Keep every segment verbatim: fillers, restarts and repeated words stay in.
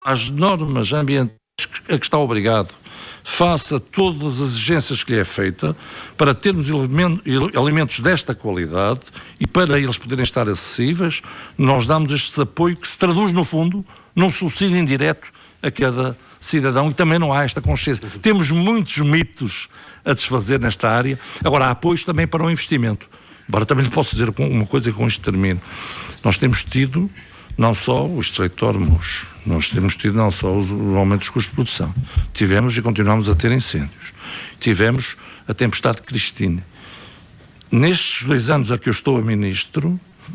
às normas ambientais a que está obrigado, faça todas as exigências que lhe é feita para termos alimentos desta qualidade e para eles poderem estar acessíveis, nós damos este apoio que se traduz, no fundo, num subsídio indireto a cada cidadão e também não há esta consciência. Temos muitos mitos a desfazer nesta área. Agora, há apoios também para o investimento. Agora, também lhe posso dizer uma coisa e com isto termino. Nós temos tido não só o Estreito de Hormuz, nós temos tido não só o aumento dos custos de produção, tivemos e continuamos a ter incêndios, tivemos a tempestade Cristina. Nestes dois anos a que eu estou a ministro,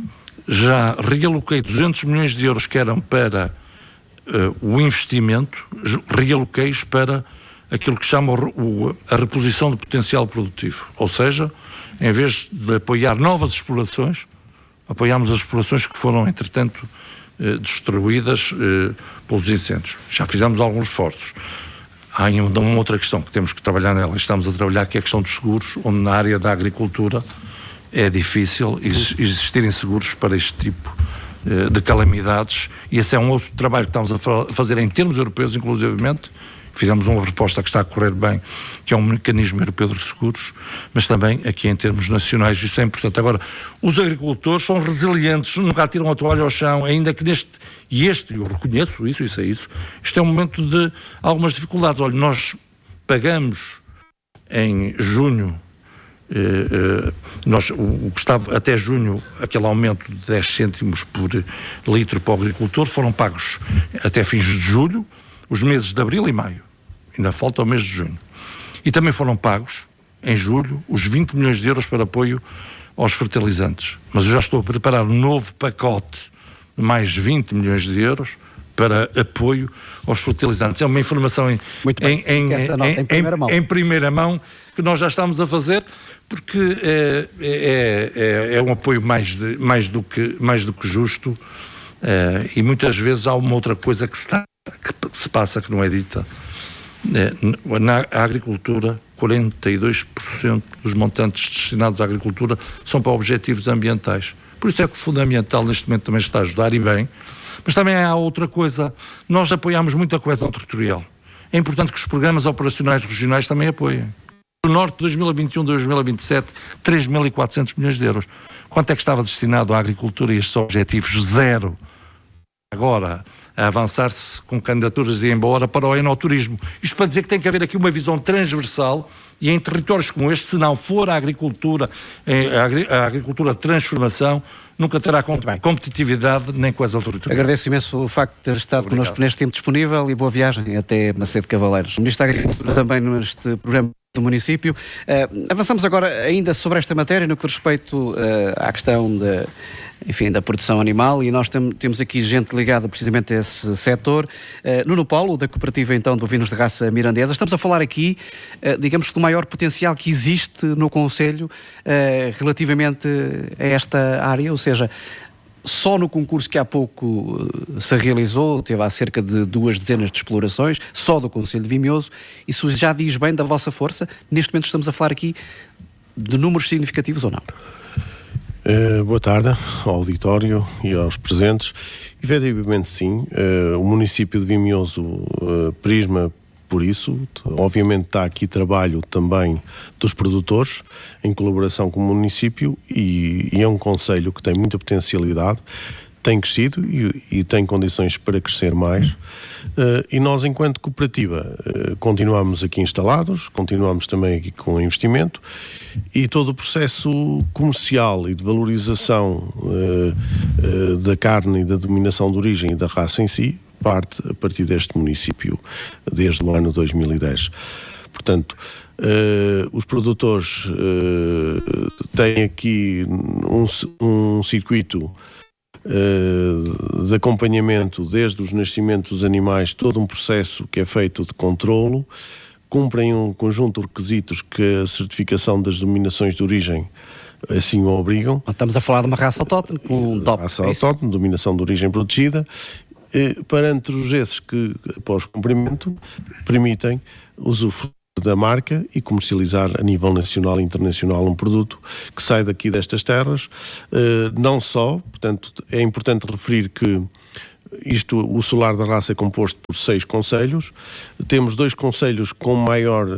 já realoquei duzentos milhões de euros que eram para uh, o investimento, realoquei-os para aquilo que chama o, o, a reposição do potencial produtivo, ou seja, em vez de apoiar novas explorações, apoiámos as explorações que foram, entretanto, eh, destruídas eh, pelos incêndios. Já fizemos alguns esforços. Há ainda uma outra questão que temos que trabalhar nela, estamos a trabalhar, que é a questão dos seguros, onde na área da agricultura é difícil existirem seguros para este tipo eh, de calamidades, e esse é um outro trabalho que estamos a fazer em termos europeus, inclusivamente. Fizemos uma proposta que está a correr bem, que é um mecanismo europeu de seguros, mas também aqui em termos nacionais, isso é importante. Agora, os agricultores são resilientes, nunca tiram a toalha ao chão, ainda que neste, e este, eu reconheço isso, isso é isso, isto é um momento de algumas dificuldades. Olha, nós pagamos em junho, eh, eh, nós, o que estava até junho, aquele aumento de dez cêntimos por litro para o agricultor, foram pagos até fins de julho, os meses de abril e maio. Ainda falta o mês de junho. E também foram pagos, em julho, os vinte milhões de euros para apoio aos fertilizantes. Mas eu já estou a preparar um novo pacote de mais vinte milhões de euros para apoio aos fertilizantes. É uma informação em, em, em, em, em, primeira mão. em primeira mão que nós já estamos a fazer, porque é, é, é, é um apoio mais, de, mais, do, que, mais do que justo, é, e muitas vezes há uma outra coisa que se, está, que se passa que não é dita. Na agricultura, quarenta e dois por cento dos montantes destinados à agricultura são para objetivos ambientais. Por isso é que o Fundo Ambiental neste momento também está a ajudar, e bem. Mas também há outra coisa, nós apoiamos muito a coesão territorial. É importante que os programas operacionais regionais também apoiem. No Norte, dois mil e vinte e um a dois mil e vinte e sete, três mil e quatrocentos milhões de euros. Quanto é que estava destinado à agricultura e estes objetivos? Zero. Agora, a avançar-se com candidaturas de ir embora para o enoturismo. Isto para dizer que tem que haver aqui uma visão transversal, e em territórios como este, se não for a agricultura, a agricultura de transformação, nunca terá competitividade nem coesão territorial. Agradeço imenso o facto de ter estado connosco neste tempo disponível e boa viagem até Macedo Cavaleiros. Ministro da Agricultura também neste programa do município. Uh, avançamos agora ainda sobre esta matéria no que diz respeito uh, à questão de, enfim, da produção animal, e nós tem, temos aqui gente ligada precisamente a esse setor. Uh, Nuno Paulo, da cooperativa então de ovinos de raça mirandesa. Estamos a falar aqui, uh, digamos, do maior potencial que existe no concelho uh, relativamente a esta área, ou seja, só no concurso que há pouco se realizou, teve há cerca de duas dezenas de explorações, só do Concelho de Vimioso. Isso já diz bem da vossa força? Neste momento estamos a falar aqui de números significativos ou não? Uh, boa tarde ao auditório e aos presentes. Efetivamente sim, uh, o município de Vimioso uh, prisma por isso. Obviamente está aqui trabalho também dos produtores, em colaboração com o município, e, e é um concelho que tem muita potencialidade, tem crescido e, e tem condições para crescer mais. Uh, e nós, enquanto cooperativa, uh, continuamos aqui instalados, continuamos também aqui com investimento, e todo o processo comercial e de valorização uh, uh, da carne e da denominação de origem e da raça em si parte a partir deste município, desde o ano dois mil e dez. Portanto, uh, os produtores uh, têm aqui um, um circuito uh, de acompanhamento desde os nascimentos dos animais, todo um processo que é feito de controlo, cumprem um conjunto de requisitos que a certificação das denominações de origem assim o obrigam. Estamos a falar de uma raça autóctone, com um D O P. Raça autóctone, denominação de origem protegida, parâmetros esses que, após cumprimento, permitem usufruir da marca e comercializar a nível nacional e internacional um produto que sai daqui destas terras. Não só, portanto, é importante referir que isto, o Solar da Raça é composto por seis concelhos, temos dois concelhos com maior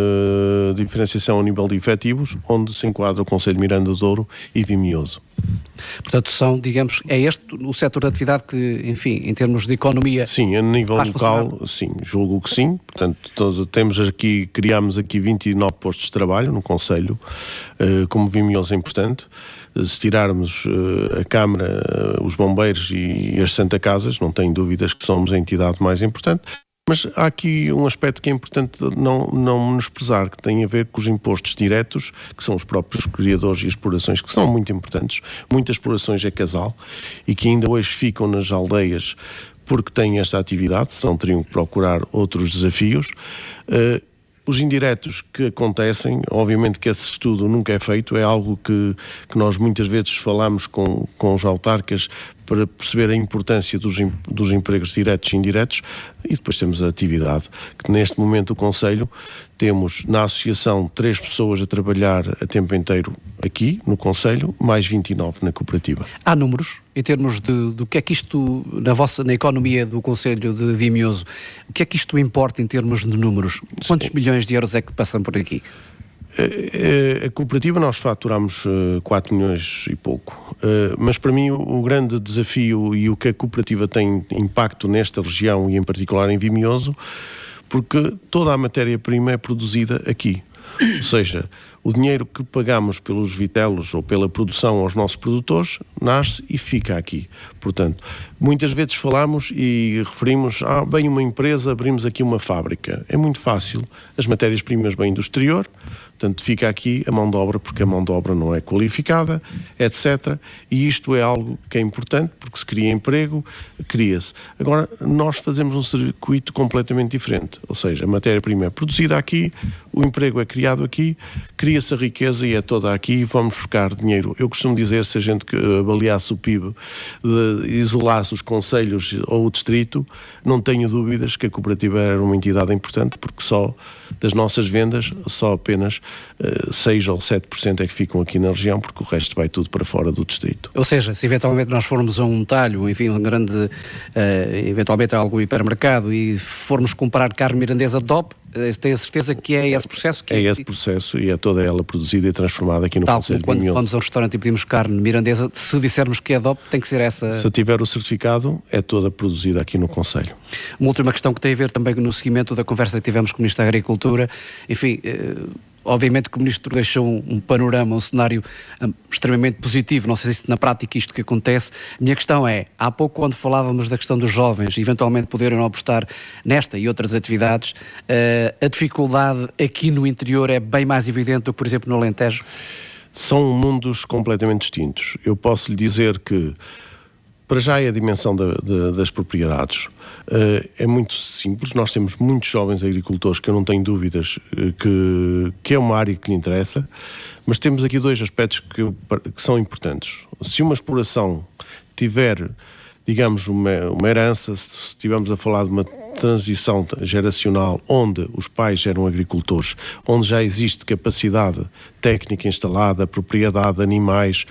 uh, diferenciação a nível de efetivos, onde se enquadra o Concelho de Miranda de Douro e Vimioso. Portanto, são, digamos, é este o setor de atividade que, enfim, em termos de economia... Sim, a nível local, funcionar? Sim, julgo que sim. Portanto, todo, temos aqui, criámos aqui vinte e nove postos de trabalho no Concelho, uh, como Vimioso é importante. Se tirarmos uh, a Câmara, uh, os bombeiros e, e as Santa Casas, não tenho dúvidas que somos a entidade mais importante. Mas há aqui um aspecto que é importante não, não menosprezar, que tem a ver com os impostos diretos, que são os próprios criadores e explorações, que são muito importantes. Muitas explorações é casal e que ainda hoje ficam nas aldeias porque têm esta atividade, senão teriam que procurar outros desafios. Uh, Os indiretos que acontecem, obviamente que esse estudo nunca é feito, é algo que, que nós muitas vezes falamos com, com os autarcas para perceber a importância dos, dos empregos diretos e indiretos, e depois temos a atividade, que neste momento o Concelho temos na associação três pessoas a trabalhar a tempo inteiro aqui no Concelho, mais vinte e nove na cooperativa. Há números em termos de do que é que isto, na vossa, na economia do Concelho de Vimioso, o que é que isto importa em termos de números? Quantos Sim. milhões de euros é que passam por aqui? A, a, a cooperativa nós faturamos uh, quatro milhões e pouco, uh, mas para mim o, o grande desafio e o que a cooperativa tem impacto nesta região e em particular em Vimioso, porque toda a matéria-prima é produzida aqui, ou seja, o dinheiro que pagamos pelos vitelos ou pela produção aos nossos produtores nasce e fica aqui. Portanto, muitas vezes falamos e referimos, ah, bem uma empresa, abrimos aqui uma fábrica. É muito fácil, as matérias-primas vêm do exterior, portanto fica aqui a mão de obra porque a mão de obra não é qualificada, etcétera. E isto é algo que é importante porque se cria emprego, cria-se. Agora, nós fazemos um circuito completamente diferente, ou seja, a matéria-prima é produzida aqui, o emprego é criado aqui, cria-se a riqueza e é toda aqui e vamos buscar dinheiro. Eu costumo dizer, se a gente avaliasse o P I B, de, isolasse os concelhos ou o distrito, não tenho dúvidas que a cooperativa era uma entidade importante, porque só das nossas vendas, só apenas uh, seis ou sete por cento é que ficam aqui na região, porque o resto vai tudo para fora do distrito. Ou seja, se eventualmente nós formos a um talho, enfim, um grande, uh, eventualmente a algum hipermercado e formos comprar carne mirandesa D O P, tenho a certeza que é esse processo? Que é esse processo e é toda ela produzida e transformada aqui no Concelho de Vimioso. Tal como quando vamos a um restaurante e pedimos carne mirandesa, se dissermos que é D O P, tem que ser essa... Se tiver o certificado, é toda produzida aqui no Concelho. Uma última questão que tem a ver também no seguimento da conversa que tivemos com o Ministro da Agricultura. Enfim, eh, obviamente que o Ministro deixou um, um panorama, um cenário um, extremamente positivo. Não sei se na prática isto que acontece. A minha questão é, há pouco quando falávamos da questão dos jovens, eventualmente poderem não apostar nesta e outras atividades, uh, a dificuldade aqui no interior é bem mais evidente do que, por exemplo, no Alentejo? São mundos completamente distintos. Eu posso lhe dizer que, para já é a dimensão da, da, das propriedades. Uh, é muito simples, nós temos muitos jovens agricultores que eu não tenho dúvidas uh, que, que é uma área que lhe interessa, mas temos aqui dois aspectos que, que são importantes. Se uma exploração tiver, digamos, uma, uma herança, se estivermos a falar de uma transição geracional onde os pais eram agricultores, onde já existe capacidade técnica instalada, propriedade, animais,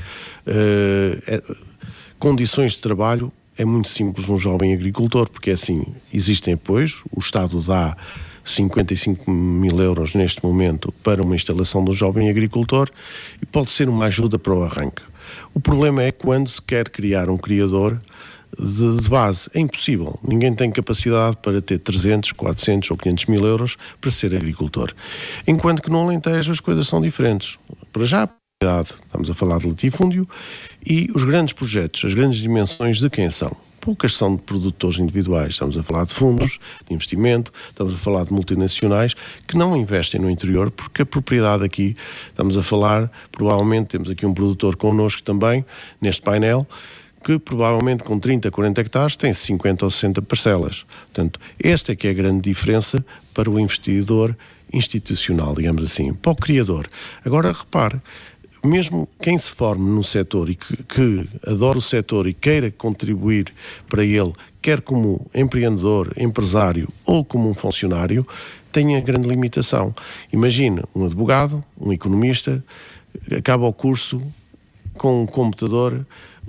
uh, é, condições de trabalho, é muito simples um jovem agricultor, porque assim, existem apoios, o Estado dá cinquenta e cinco mil euros neste momento para uma instalação do jovem agricultor e pode ser uma ajuda para o arranque. O problema é quando se quer criar um criador de, de base. É impossível. Ninguém tem capacidade para ter trezentos, quatrocentos ou quinhentos mil euros para ser agricultor. Enquanto que no Alentejo as coisas são diferentes. Para já, estamos a falar de latifúndio e os grandes projetos, as grandes dimensões de quem são? Poucas são de produtores individuais, estamos a falar de fundos de investimento, estamos a falar de multinacionais que não investem no interior porque a propriedade aqui, estamos a falar, provavelmente temos aqui um produtor connosco também, neste painel, que provavelmente com trinta, quarenta hectares tem cinquenta ou sessenta parcelas. Portanto, esta é que é a grande diferença para o investidor institucional, digamos assim, para o criador. Agora, repare, mesmo quem se forme no setor e que, que adora o setor e queira contribuir para ele, quer como empreendedor, empresário ou como um funcionário, tem a grande limitação. Imagine um advogado, um economista, acaba o curso com um computador,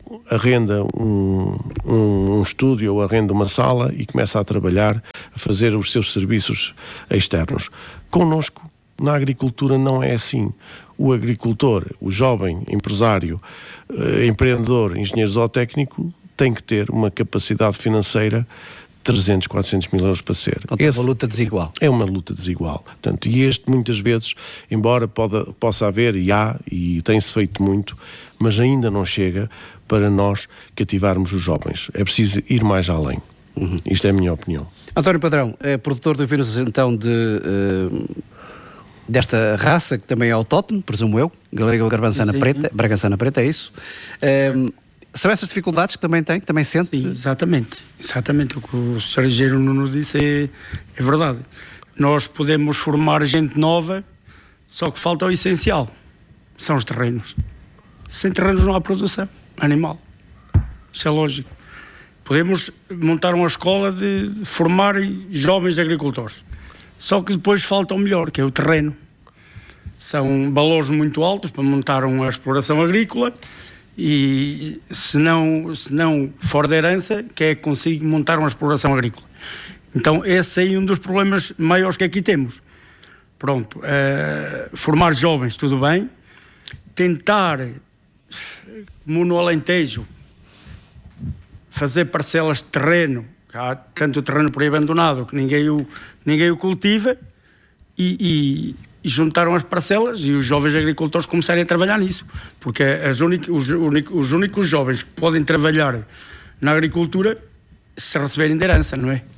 arrenda um, um, um estúdio ou arrenda uma sala e começa a trabalhar, a fazer os seus serviços externos. Connosco, na agricultura, não é assim. O agricultor, o jovem empresário, eh, empreendedor, engenheiro zootécnico, tem que ter uma capacidade financeira trezentos, quatrocentos mil euros para ser. É uma luta desigual. É uma luta desigual. Portanto, e este, muitas vezes, embora pode, possa haver, e há, e tem-se feito muito, mas ainda não chega para nós cativarmos os jovens. É preciso ir mais além. Uhum. Isto é a minha opinião. António Padrão, é produtor de ovinos, então, de... Uh... desta raça, que também é autóctone, presumo eu, galega ou garbançana preta, bragançana preta, é isso. Um, são essas dificuldades que também tem, que também sente? Sim, exatamente. Exatamente. O que o senhor Engenheiro Nuno disse é, é verdade. Nós podemos formar gente nova, só que falta o essencial. São os terrenos. Sem terrenos não há produção animal. Isso é lógico. Podemos montar uma escola de formar jovens agricultores. Só que depois falta o melhor, que é o terreno. São valores muito altos para montar uma exploração agrícola e se não, se não for de herança, que é que consiga montar uma exploração agrícola. Então esse é um dos problemas maiores que aqui temos. Pronto, uh, formar jovens, tudo bem. Tentar, como no Alentejo, fazer parcelas de terreno, há tanto terreno por aí abandonado que ninguém o, ninguém o cultiva, e, e, e juntaram as parcelas e os jovens agricultores começarem a trabalhar nisso, porque as unic, os, unic, os únicos jovens que podem trabalhar na agricultura se receberem de herança, não é?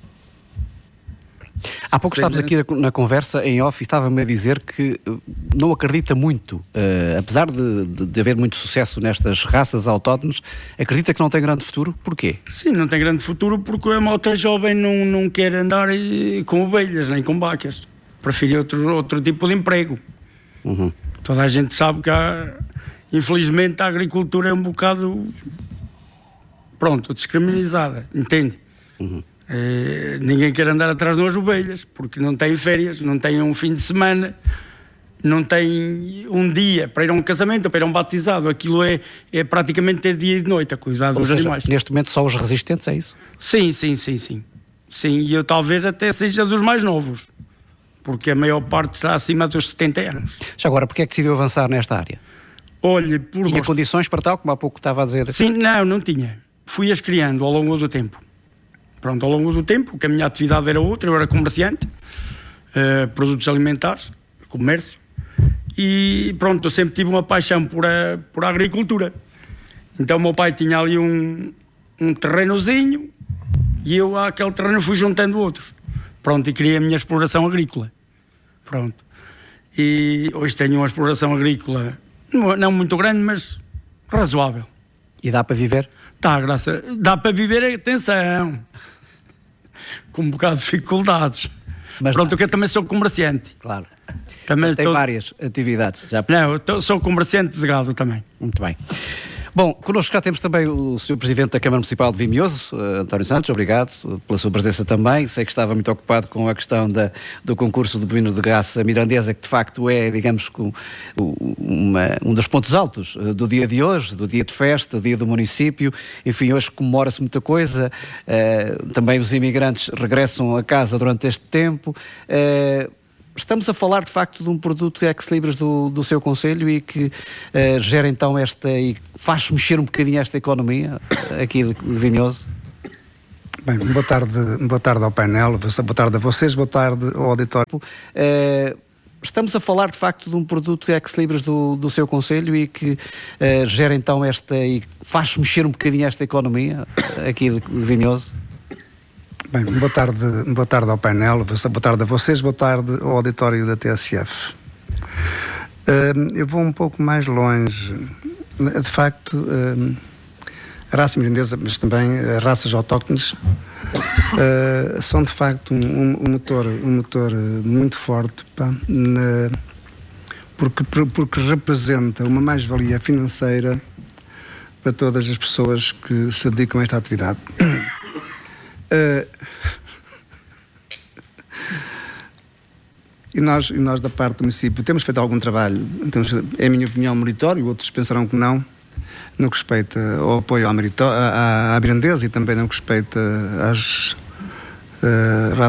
Há pouco estávamos aqui na conversa em off e estava-me a dizer que não acredita muito, uh, apesar de, de, de haver muito sucesso nestas raças autóctones, acredita que não tem grande futuro. Porquê? Sim, não tem grande futuro porque a malta jovem não, não quer andar com ovelhas nem com vacas. Prefere outro, outro tipo de emprego. Uhum. Toda a gente sabe que há, infelizmente a agricultura é um bocado, pronto, descriminalizada, entende? Uhum. É, ninguém quer andar atrás de umas ovelhas porque não tem férias, não tem um fim de semana, não tem um dia para ir a um casamento ou para ir a um batizado. Aquilo é, é praticamente ter dia e de noite a cuidar dos seja, animais. Neste momento só os resistentes, é isso? Sim, sim, sim, sim. Sim, e eu talvez até seja dos mais novos, porque a maior parte está acima dos setenta anos. Já agora, porque é que decidiu avançar nesta área? Olhe, por tinha gosto... condições para tal, como há pouco estava a dizer? Sim, não, não tinha. Fui-as criando ao longo do tempo. Pronto, ao longo do tempo, que a minha atividade era outra, eu era comerciante, uh, produtos alimentares, comércio, e pronto, eu sempre tive uma paixão por a, por a agricultura. Então o meu pai tinha ali um, um terrenozinho e eu àquele terreno fui juntando outros. Pronto, e criei a minha exploração agrícola. Pronto. E hoje tenho uma exploração agrícola, não, não muito grande, mas razoável. E dá para viver? Dá, graças a... Dá para viver, atenção, com um bocado de dificuldades. Mas pronto, porque eu também sou comerciante. Claro. Também tem tô... várias atividades. Já... Não, eu tô, sou comerciante de gado também. Muito bem. Bom, connosco cá temos também o senhor Presidente da Câmara Municipal de Vimioso, uh, António Santos, obrigado pela sua presença também. Sei que estava muito ocupado com a questão da, do concurso de bovino de raça mirandesa, que de facto é, digamos, com, uma, um dos pontos altos uh, do dia de hoje, do dia de festa, do dia do município. Enfim, hoje comemora-se muita coisa, uh, também os imigrantes regressam a casa durante este tempo. Uh, Estamos a falar, de facto, de um produto ex-libris do, do seu Conselho e que uh, gera, então, esta... e faz mexer um bocadinho esta economia aqui de, de Vimioso? Bem, boa tarde, boa tarde ao painel, boa tarde a vocês, boa tarde ao auditório. Uh, estamos a falar, de facto, de um produto ex-libris do, do seu Conselho e que uh, gera, então, esta... e faz mexer um bocadinho esta economia aqui de, de Vimioso? Bem, boa tarde, boa tarde ao painel, boa tarde a vocês, boa tarde ao auditório da T S F. Uh, eu vou um pouco mais longe. De facto, uh, a raça mirandesa, mas também as raças autóctones, uh, são de facto um, um, motor, um motor muito forte, pá, na, porque, porque representa uma mais-valia financeira para todas as pessoas que se dedicam a esta atividade. Uh, e, nós, e nós da parte do município temos feito algum trabalho, temos, é a minha opinião, meritório, outros pensarão que não, no que respeita ao apoio à, Marito, à, à Mirandesa e também no que respeita às uh,